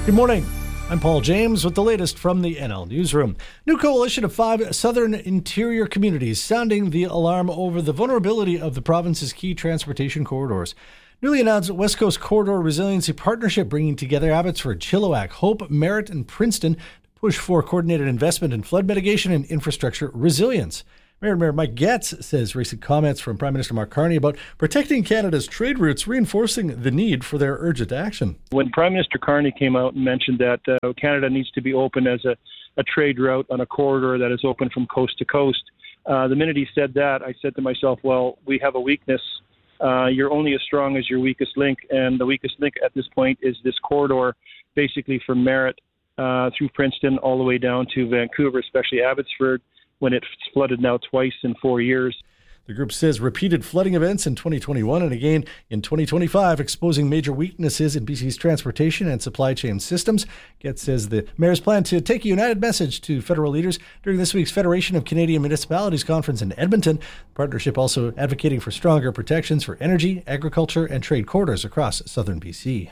Good morning. I'm Paul James with the latest from the NL Newsroom. New coalition of 5 southern interior communities sounding the alarm over the vulnerability of the province's key transportation corridors. Newly announced West Coast Corridor Resiliency Partnership bringing together Abbotsford, Chilliwack, Hope, Merritt, and Princeton to push for coordinated investment in flood mitigation and infrastructure resilience. Mayor Mike Getz says recent comments from Prime Minister Mark Carney about protecting Canada's trade routes reinforcing the need for their urgent action. When Prime Minister Carney came out and mentioned that Canada needs to be open as a trade route on a corridor that is open from coast to coast, the minute he said that, I said to myself, well, we have a weakness. You're only as strong as your weakest link, and the weakest link at this point is this corridor, basically from Merritt through Princeton all the way down to Vancouver, especially Abbotsford, when it's flooded now twice in 4 years. The group says repeated flooding events in 2021 and again in 2025 exposing major weaknesses in BC's transportation and supply chain systems. Getz says the mayor's plan to take a united message to federal leaders during this week's Federation of Canadian Municipalities conference in Edmonton. The partnership also advocating for stronger protections for energy, agriculture, and trade corridors across southern BC.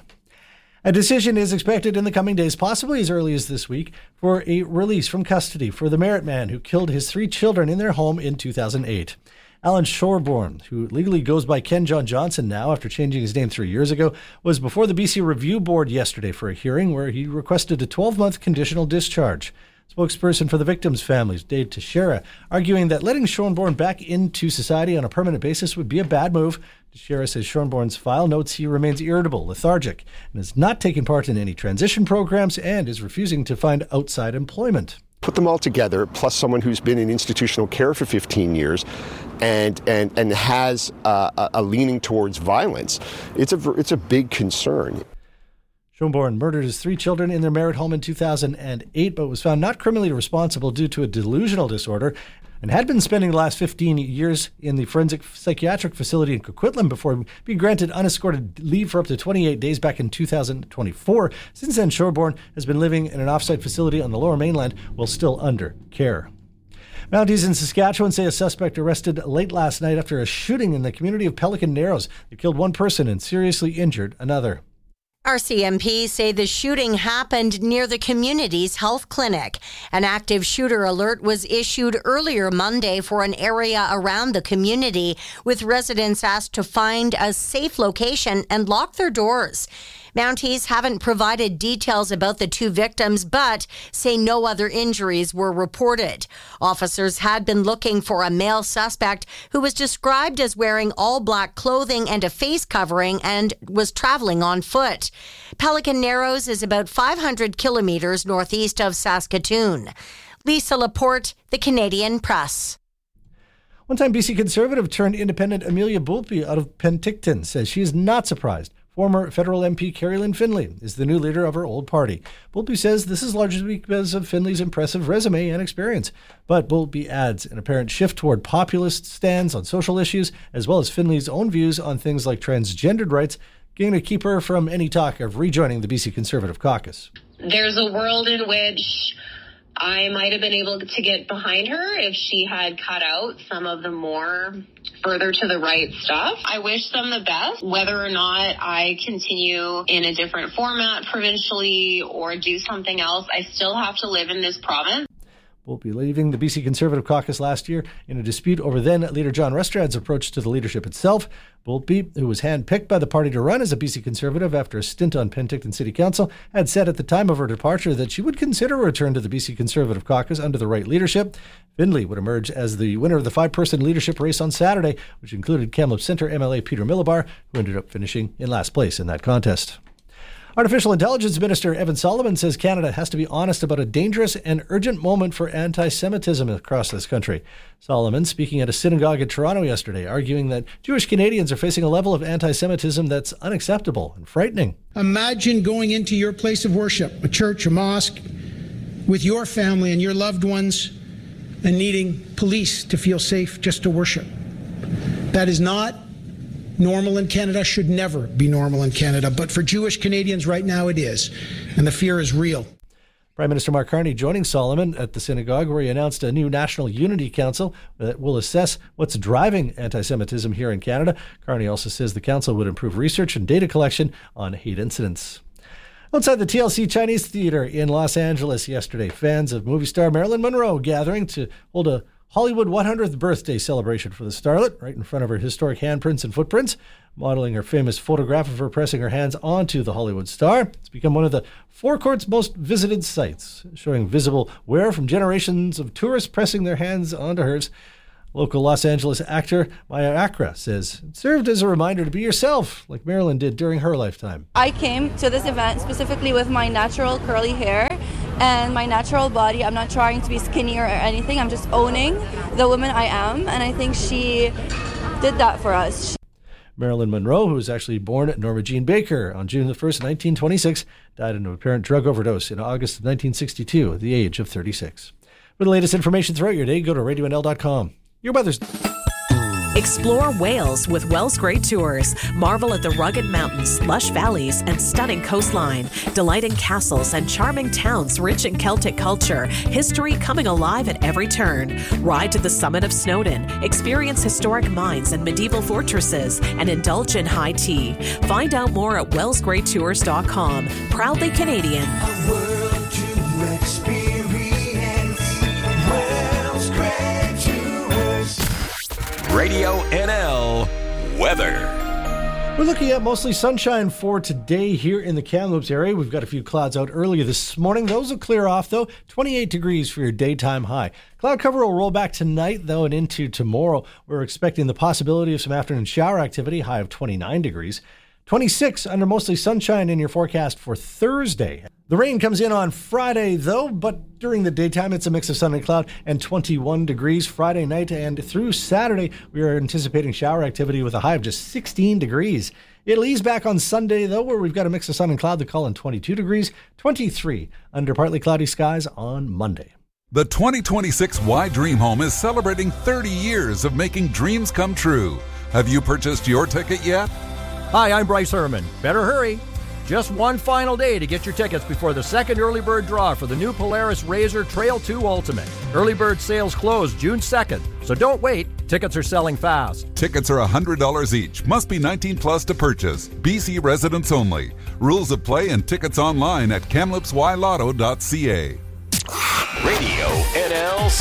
A decision is expected in the coming days, possibly as early as this week, for a release from custody for the Merritt man who killed his 3 children in their home in 2008. Alan Shoreborn, who legally goes by Ken John Johnson now after changing his name 3 years ago, was before the BC Review Board yesterday for a hearing where he requested a 12-month conditional discharge. Spokesperson for the victims' families, Dave Teixeira, arguing that letting Shoreborn back into society on a permanent basis would be a bad move. Teixeira says Shoreborn's file notes he remains irritable, lethargic, and is not taking part in any transition programs and is refusing to find outside employment. Put them all together, plus someone who's been in institutional care for 15 years and has a leaning towards violence, it's a big concern. Shoreborn murdered his 3 children in their Merritt home in 2008, but was found not criminally responsible due to a delusional disorder and had been spending the last 15 years in the forensic psychiatric facility in Coquitlam before being granted unescorted leave for up to 28 days back in 2024. Since then, Shoreborn has been living in an offsite facility on the Lower Mainland while still under care. Mounties in Saskatchewan say a suspect arrested late last night after a shooting in the community of Pelican Narrows that killed 1 person and seriously injured another. RCMP say the shooting happened near the community's health clinic. An active shooter alert was issued earlier Monday for an area around the community, with residents asked to find a safe location and lock their doors. Mounties haven't provided details about the 2 victims, but say no other injuries were reported. Officers had been looking for a male suspect who was described as wearing all black clothing and a face covering and was traveling on foot. Pelican Narrows is about 500 kilometers northeast of Saskatoon. Lisa Laporte, The Canadian Press. One-time BC Conservative turned independent Amelia Boultby out of Penticton says she is not surprised. Former federal MP Carrie Lynn Finlay is the new leader of her old party. Boultby says this is largely because of Finlay's impressive resume and experience. But Boultby adds an apparent shift toward populist stands on social issues, as well as Finlay's own views on things like transgendered rights, going to keep her from any talk of rejoining the BC Conservative caucus. There's a world in which I might have been able to get behind her if she had cut out some of the more further to the right stuff. I wish them the best. Whether or not I continue in a different format provincially or do something else, I still have to live in this province. Boultby leaving the BC Conservative caucus last year in a dispute over then-leader John Rustrad's approach to the leadership itself. Boultby, who was handpicked by the party to run as a BC Conservative after a stint on Penticton City Council, had said at the time of her departure that she would consider a return to the BC Conservative caucus under the right leadership. Finlay would emerge as the winner of the 5-person leadership race on Saturday, which included Kamloops Centre MLA Peter Millibar, who ended up finishing in last place in that contest. Artificial Intelligence Minister Evan Solomon says Canada has to be honest about a dangerous and urgent moment for anti-Semitism across this country. Solomon, speaking at a synagogue in Toronto yesterday, arguing that Jewish Canadians are facing a level of anti-Semitism that's unacceptable and frightening. Imagine going into your place of worship, a church, a mosque, with your family and your loved ones, and needing police to feel safe just to worship. That is not normal in Canada, should never be normal in Canada. But for Jewish Canadians right now it is. And the fear is real. Prime Minister Mark Carney joining Solomon at the synagogue, where he announced a new National Unity Council that will assess what's driving anti-Semitism here in Canada. Carney also says the council would improve research and data collection on hate incidents. Outside the TLC Chinese Theater in Los Angeles yesterday, fans of movie star Marilyn Monroe gathering to hold a Hollywood 100th birthday celebration for the starlet, right in front of her historic handprints and footprints, modeling her famous photograph of her pressing her hands onto the Hollywood star. It's become one of the forecourt's most visited sites, showing visible wear from generations of tourists pressing their hands onto hers. Local Los Angeles actor Maya Acra says it served as a reminder to be yourself, like Marilyn did during her lifetime. I came to this event specifically with my natural curly hair and my natural body. I'm not trying to be skinny or anything. I'm just owning the woman I am, and I think she did that for us. Marilyn Monroe, who was actually born at Norma Jean Baker on June the 1st, 1926, died in an apparent drug overdose in August of 1962 at the age of 36. For the latest information throughout your day, go to RadioNL.com. Your weather's... Explore Wales with Wells Great Tours. Marvel at the rugged mountains, lush valleys, and stunning coastline. Delight in castles and charming towns rich in Celtic culture. History coming alive at every turn. Ride to the summit of Snowdon. Experience historic mines and medieval fortresses. And indulge in high tea. Find out more at wellsgreattours.com. Proudly Canadian. A world to experience. Wells Great Tours. Radio NL weather. We're looking at mostly sunshine for today here in the Kamloops area. We've got a few clouds out earlier this morning. Those will clear off, though. 28 degrees for your daytime high. Cloud cover will roll back tonight, though, and into tomorrow. We're expecting the possibility of some afternoon shower activity, high of 29 degrees. 26 under mostly sunshine in your forecast for Thursday. The rain comes in on Friday, though, but during the daytime, it's a mix of sun and cloud, and 21 degrees Friday night. And through Saturday, we are anticipating shower activity with a high of just 16 degrees. It'll ease back on Sunday, though, where we've got a mix of sun and cloud, the call in 22 degrees, 23 under partly cloudy skies on Monday. The 2026 Y Dream Home is celebrating 30 years of making dreams come true. Have you purchased your ticket yet? Hi, I'm Bryce Herman. Better hurry. Just one final day to get your tickets before the second early bird draw for the new Polaris RZR Trail 2 Ultimate. Early bird sales close June 2nd, so don't wait. Tickets are selling fast. Tickets are $100 each. Must be 19 plus to purchase. BC residents only. Rules of play and tickets online at kamloopsylotto.ca. Radio NL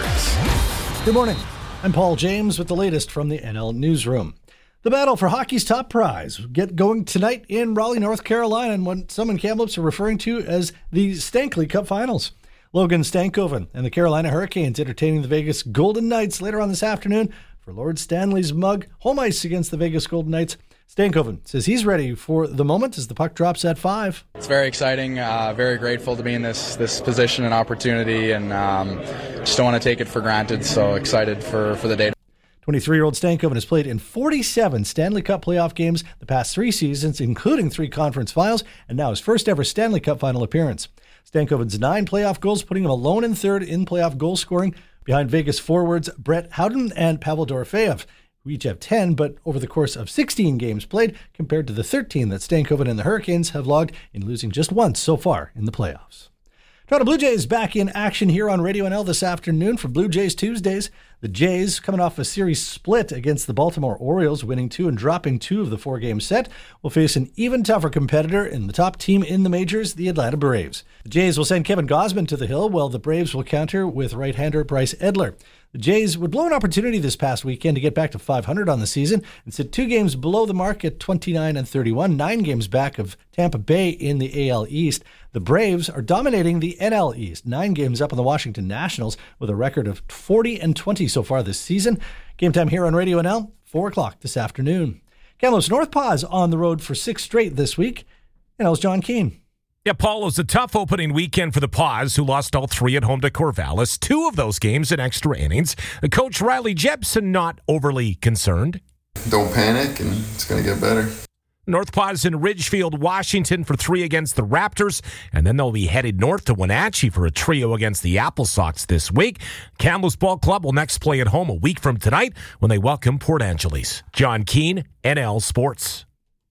Sports. Good morning. I'm Paul James with the latest from the NL Newsroom. The battle for hockey's top prize will get going tonight in Raleigh, North Carolina, and what some in Kamloops are referring to as the Stankley Cup Finals. Logan Stankoven and the Carolina Hurricanes entertaining the Vegas Golden Knights later on this afternoon for Lord Stanley's mug, home ice against the Vegas Golden Knights. Stankoven says he's ready for the moment as the puck drops at 5. It's very exciting, very grateful to be in this position and opportunity, and just don't want to take it for granted, so excited for the day. 23-year-old Stankoven has played in 47 Stanley Cup playoff games the past 3 seasons, including 3 conference finals, and now his first ever Stanley Cup final appearance. Stankoven's 9 playoff goals, putting him alone in third in playoff goal scoring, behind Vegas forwards Brett Howden and Pavel Dorofeyev, who each have 10, but over the course of 16 games played, compared to the 13 that Stankoven and the Hurricanes have logged in losing just once so far in the playoffs. Toronto Blue Jays back in action here on Radio NL this afternoon for Blue Jays Tuesdays. The Jays, coming off a series split against the Baltimore Orioles, winning 2 and dropping 2 of the 4-game set, will face an even tougher competitor in the top team in the majors, the Atlanta Braves. The Jays will send Kevin Gausman to the hill, while the Braves will counter with right-hander Bryce Edler. The Jays would blow an opportunity this past weekend to get back to .500 on the season and sit 2 games below the mark at 29-31, 9 games back of Tampa Bay in the AL East. The Braves are dominating the NL East, 9 games up on the Washington Nationals with a record of 40-20 so far this season. Game time here on Radio NL, 4 o'clock this afternoon. Kamloops North Paws on the road for 6 straight this week. NL's John Keane. Yeah, Paul, it was a tough opening weekend for the Paws, who lost all 3 at home to Corvallis. 2 of those games in extra innings. Coach Riley Jepson not overly concerned. Don't panic, and it's going to get better. North Paws in Ridgefield, Washington for 3 against the Raptors, and then they'll be headed north to Wenatchee for a trio against the Apple Sox this week. Kamloops Ball Club will next play at home a week from tonight when they welcome Port Angeles. John Keane, NL Sports.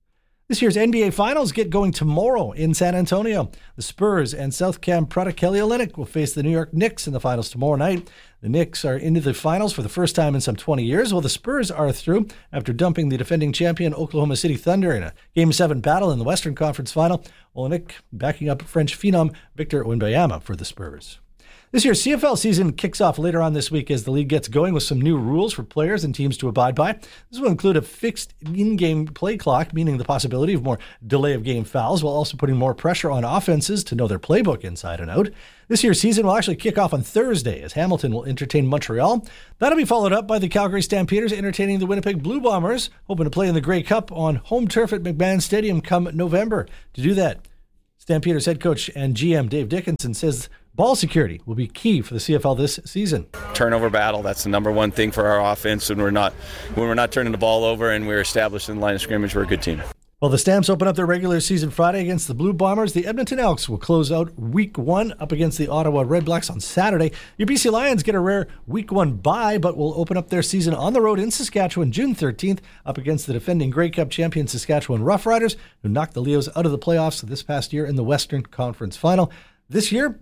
This year's NBA Finals get going tomorrow in San Antonio. The Spurs and South Cam Prada Kelly Olynyk will face the New York Knicks in the finals tomorrow night. The Knicks are into the finals for the first time in some 20 years, while the Spurs are through after dumping the defending champion Oklahoma City Thunder in a Game 7 battle in the Western Conference Final. Olynyk backing up French phenom Victor Wembanyama for the Spurs. This year's CFL season kicks off later on this week as the league gets going with some new rules for players and teams to abide by. This will include a fixed in-game play clock, meaning the possibility of more delay of game fouls, while also putting more pressure on offenses to know their playbook inside and out. This year's season will actually kick off on Thursday as Hamilton will entertain Montreal. That'll be followed up by the Calgary Stampeders entertaining the Winnipeg Blue Bombers, hoping to play in the Grey Cup on home turf at McMahon Stadium come November. To do that, Stampeders head coach and GM Dave Dickinson says ball security will be key for the CFL this season. Turnover battle, that's the number one thing for our offense. When we're not turning the ball over and we're established in the line of scrimmage, we're a good team. Well, the Stamps open up their regular season Friday against the Blue Bombers. The Edmonton Elks will close out Week 1 up against the Ottawa Redblacks on Saturday. Your BC Lions get a rare Week 1 bye, but will open up their season on the road in Saskatchewan June 13th up against the defending Grey Cup champion Saskatchewan Roughriders, who knocked the Leos out of the playoffs this past year in the Western Conference Final. This year,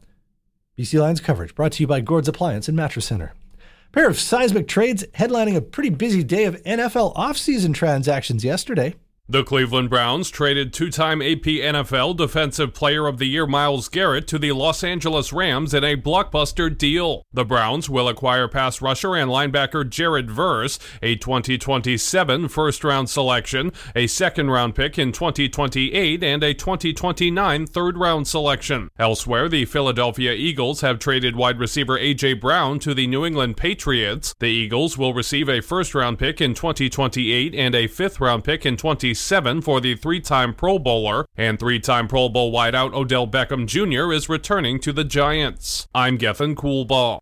BC Lions coverage brought to you by Gord's Appliance and Mattress Center. A pair of seismic trades headlining a pretty busy day of NFL offseason transactions yesterday. The Cleveland Browns traded two-time AP NFL Defensive Player of the Year Myles Garrett to the Los Angeles Rams in a blockbuster deal. The Browns will acquire pass rusher and linebacker Jared Verse, a 2027 first-round selection, a second-round pick in 2028, and a 2029 third-round selection. Elsewhere, the Philadelphia Eagles have traded wide receiver A.J. Brown to the New England Patriots. The Eagles will receive a first-round pick in 2028 and a fifth-round pick in 2027 for the three-time Pro Bowler, and three-time Pro Bowl wideout Odell Beckham Jr. is returning to the Giants. I'm Gethin Coolbaugh.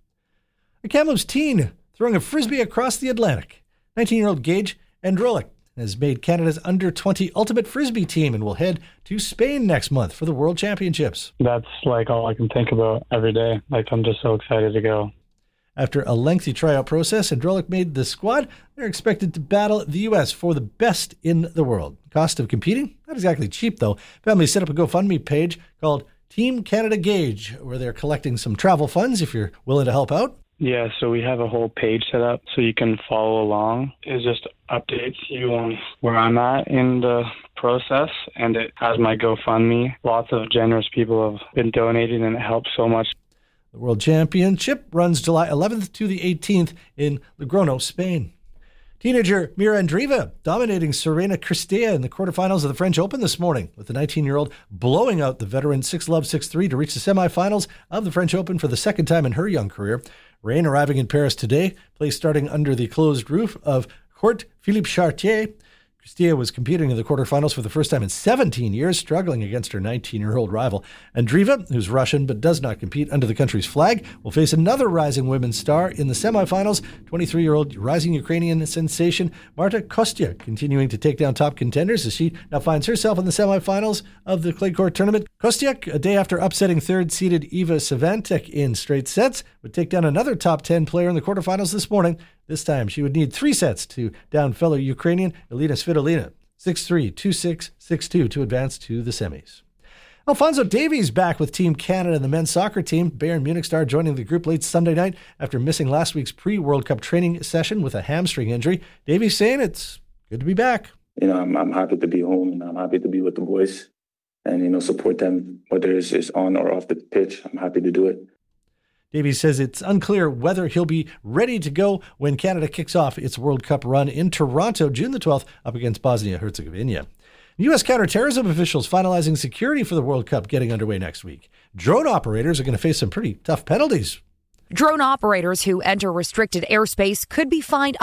A Kamloops teen throwing a frisbee across the Atlantic. 19-year-old Gage Androlik has made Canada's under-20 ultimate frisbee team and will head to Spain next month for the World Championships. That's like all I can think about every day. Like, I'm just so excited to go. After a lengthy tryout process, Androlik made the squad. They're expected to battle the U.S. for the best in the world. Cost of competing? Not exactly cheap, though. Family set up a GoFundMe page called Team Canada Gage, where they're collecting some travel funds if you're willing to help out. Yeah, so we have a whole page set up so you can follow along. It just updates you on where I'm at in the process, and it has my GoFundMe. Lots of generous people have been donating, and it helps so much. The World Championship runs July 11th to the 18th in Logroño, Spain. Teenager Mira Andreeva dominating Serena Cristea in the quarterfinals of the French Open this morning, with the 19-year-old blowing out the veteran 6-love, 6-3 to reach the semifinals of the French Open for the second time in her young career. Rain arriving in Paris today, play starting under the closed roof of Court Philippe Chartier. Cristea was competing in the quarterfinals for the first time in 17 years, struggling against her 19-year-old rival. Andreeva, who's Russian but does not compete under the country's flag, will face another rising women's star in the semifinals, 23-year-old rising Ukrainian sensation Marta Kostyuk, continuing to take down top contenders as she now finds herself in the semifinals of the clay court tournament. Kostyuk, a day after upsetting third-seeded Iva Swiatek in straight sets, would take down another top 10 player in the quarterfinals this morning. This time, she would need 3 sets to down fellow Ukrainian Elena Svitolina, 6-3, 2-6, 6-2 to advance to the semis. Alphonso Davies back with Team Canada and the men's soccer team. Bayern Munich star joining the group late Sunday night after missing last week's pre-World Cup training session with a hamstring injury. Davies saying it's good to be back. You know, I'm happy to be home, and I'm happy to be with the boys and, you know, support them, whether it's on or off the pitch. I'm happy to do it. Davies says it's unclear whether he'll be ready to go when Canada kicks off its World Cup run in Toronto June the 12th up against Bosnia-Herzegovina. U.S. counterterrorism officials finalizing security for the World Cup getting underway next week. Drone operators are going to face some pretty tough penalties. Drone operators who enter restricted airspace could be fined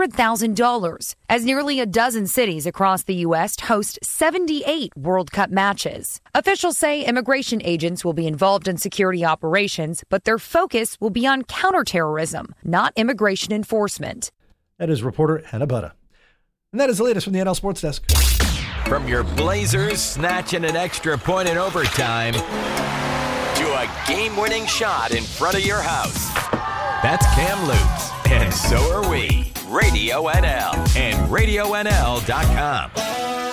$100,000, as nearly a dozen cities across the U.S. host 78 World Cup matches. Officials say immigration agents will be involved in security operations, but their focus will be on counterterrorism, not immigration enforcement. That is reporter Hannah Butta. And that is the latest from the NL Sports Desk. From your Blazers snatching an extra point in overtime to a game-winning shot in front of your house. That's Kamloops, and so are we. Radio NL and RadioNL.com.